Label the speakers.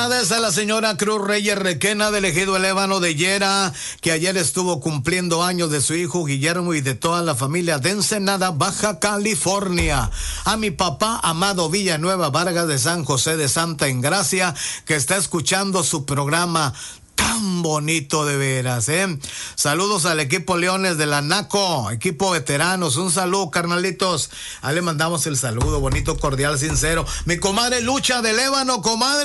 Speaker 1: A la señora Cruz Reyes Requena del Ejido El Ébano de Yera, que ayer estuvo cumpliendo años de su hijo Guillermo y de toda la familia de Ensenada, Baja California. A mi papá Amado Villanueva Vargas de San José de Santa Engracia, que está escuchando su programa tan bonito de veras, ¿eh? Saludos al equipo Leones de la NACO, equipo veteranos. Un saludo, carnalitos. Ahí le mandamos el saludo bonito, cordial, sincero. Mi comadre Lucha del Ébano, comadre.